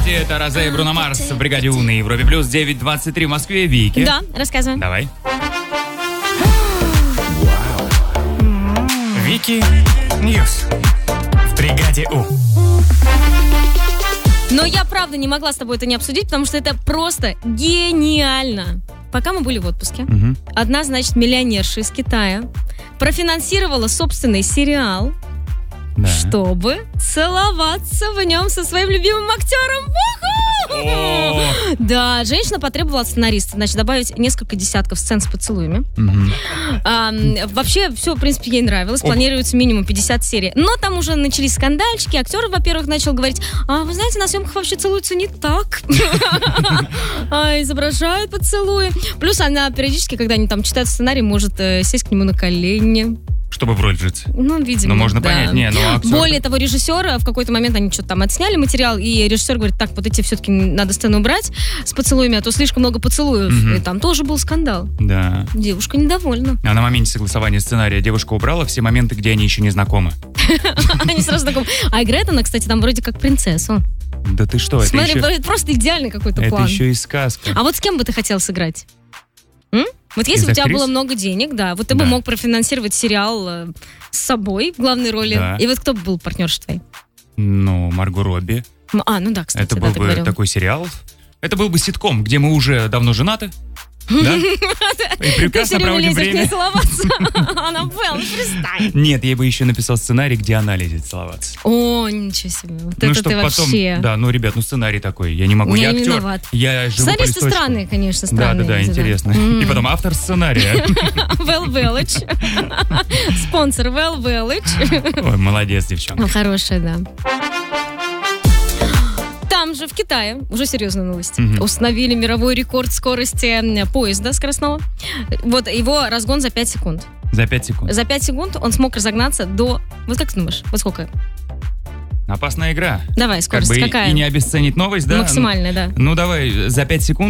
Кстати, это Розе и Бруно Марс в бригаде У на Европе Плюс. 9:23 в Москве. Вики. Да, рассказывай. Давай. Вики Ньюс в бригаде У. Но я правда не могла с тобой это не обсудить, потому что это просто гениально. Пока мы были в отпуске, одна, значит, миллионерша из Китая профинансировала собственный сериал, Да. чтобы целоваться в нем со своим любимым актером. О! Да, женщина потребовала от сценариста, значит, добавить несколько десятков сцен с поцелуями. Вообще, все, в принципе, ей нравилось. Планируется минимум 50 серий. Но там уже начались скандальчики. Актер, во-первых, начал говорить: вы знаете, на съемках вообще целуются не так. Изображают поцелуи. Плюс она периодически, когда они там читают сценарий, может сесть к нему на колени. Чтобы в роль жить. Ну, видимо, можно да. понять. Не, актер... Более того, режиссер, в какой-то момент они что-то там отсняли материал, и режиссер говорит: так, вот эти все-таки надо сцену убрать с поцелуями, а то слишком много поцелуев. И там тоже был скандал. Да. Девушка недовольна. А на моменте согласования сценария девушка убрала все моменты, где они еще не знакомы. Они сразу знакомы. А играет она, кстати, там вроде как принцессу. Да ты что, Смотри, это еще... просто идеальный какой-то план. Это еще и сказка. А вот с кем бы ты хотел сыграть? Вот если бы у тебя было много денег, да, вот ты бы мог профинансировать сериал с собой в главной роли. Да. И вот кто бы был партнерша твоей? Ну, Марго Робби. Ну да, кстати, это был бы такой сериал. Это был бы ситком, где мы уже давно женаты. Да? И прекрасно проводим время. Она была, перестань. Нет, я бы еще написал сценарий, где она лезет целоваться. О, ничего себе. Вот это ты вообще. Да, ребят, сценарий такой. Я не могу, я актер. Виноват. Я живу по листочку. Сценаристы странные, конечно, странные. Да, интересно. И потом автор сценария. Well Village. Спонсор Well Village. Ой, молодец, девчонка. Хорошая, да. Там же, в Китае, уже серьезная новость, установили мировой рекорд скорости поезда скоростного. Вот его разгон за 5 секунд. За 5 секунд? За 5 секунд он смог разогнаться до... Вот как ты думаешь, вот сколько? Опасная игра. Давай, скорость какая? И не обесценить новость, да? Максимальная, да. Ну, давай, за 5 секунд